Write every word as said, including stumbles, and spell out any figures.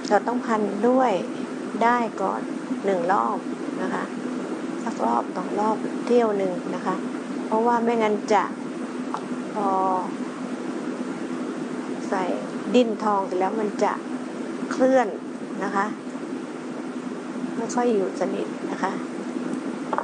เราต้องพันด้วยได้ก่อนหนึ่งรอบนะคะสักรอบสองรอบเที่ยวหนึ่งนะคะเพราะว่าไม่งั้นจะพอใส่ดิ้นทองเสร็จแล้วมันจะเคลื่อนนะคะไม่ค่อยอยู่สนิทนะคะ